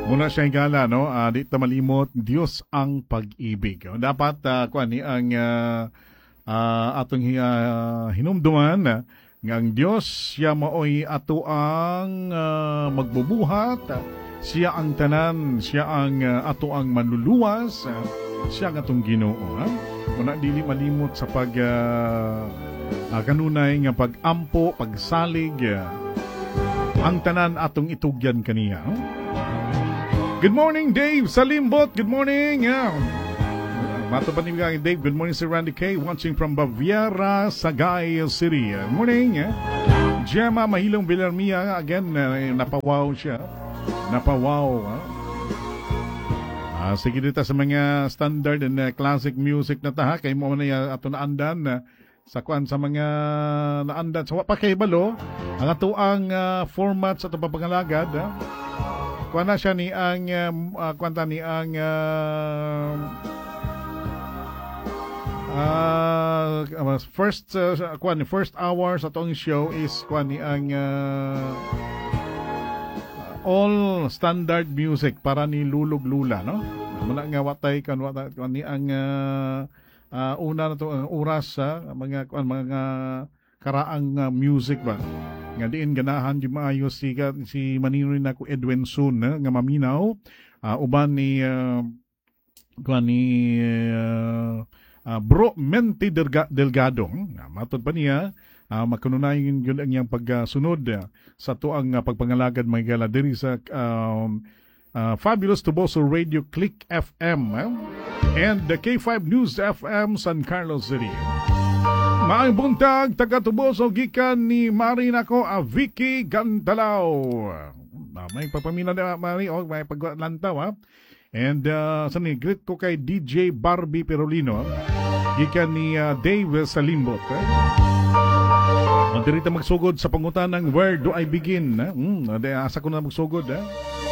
Muna siya gala, no? Di ta malimot, Diyos ang pag-ibig. Dapat, kuan ni ang atong hinumduman nga ang Diyos siya maoy ato ang magbubuhat, siya ang tanan, siya ang ato ang manluluwas, siya ang atong Ginoo. Muna dili malimot sa pag kanunay nga pag-ampo, pagsalig, ang tanan atong itugyan kaniya. Good morning, Dave Salimbot. Good morning. Mato pa ni Dave. Good morning, Sir Randy K. Watching from Baviera, Sagay City. Good morning. Gemma Mahilong Villarmia. Again, napawaw siya. Napawaw. Sige dito sa mga standard and classic music na taha. Kaya mo na ato naandan sa kuan sa mga naandan. Sa pakibalo, ang ato ang format sa ito papangalagad. Kuan na siya ni ang kwanta ni ang first hour sa tong show is kuan ni ang all standard music para ni Lulog Lula, no? Muna nga watay kan ni ang una na to ang oras sa mga karaang music ba. Nga diin ganahan di maayo si Maninoy na ko Edwin Sun nga maminaw uban ni Bro Menti Delgado matod pa niya makanunayin yun ang iyang pagsunod sa tuang pagpangalagad may gala diri sa Fabulous Tuboso Radio Click FM and the K5 News FM San Carlos City. Maang buntag, taga-Tuboso, gikan ni Marinako Vicky Gandalao. May pagpamina na Mari, may paglantaw ha. And greet ko kay DJ Barbie Perolino, gikan ni Dave Salimbot. Dirita magsugod sa pangutan ng Where Do I Begin? Asa ko na magsugod ha.